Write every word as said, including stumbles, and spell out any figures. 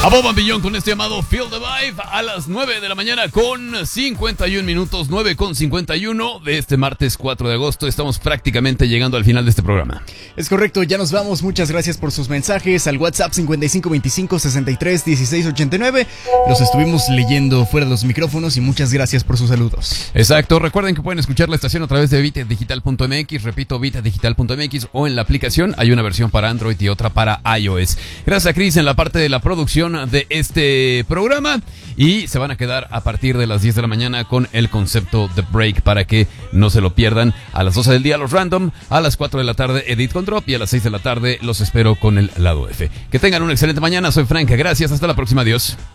A Bob and Beyond con este llamado Feel the Vibe a las nueve de la mañana con cincuenta y un minutos, nueve con cincuenta y uno de este martes cuatro de agosto. Estamos prácticamente llegando al final de este programa. Es correcto, ya nos vamos. Muchas gracias por sus mensajes al WhatsApp cincuenta y cinco veinticinco sesenta y tres dieciséis ochenta y nueve. Los estuvimos leyendo fuera de los micrófonos y muchas gracias por sus saludos. Exacto, recuerden que pueden escuchar la estación a través de bit digital punto m x, repito, bit digital punto m x, o en la aplicación. Hay una versión para Android y otra para iOS. Gracias a Chris en la parte de la producción de este programa, y se van a quedar a partir de las diez de la mañana con el concepto The Break para que no se lo pierdan. A las doce del día los Random, a las cuatro de la tarde Edit con Drop, y a las seis de la tarde los espero con el lado F. Que tengan una excelente mañana. Soy Frank, gracias, hasta la próxima, adiós.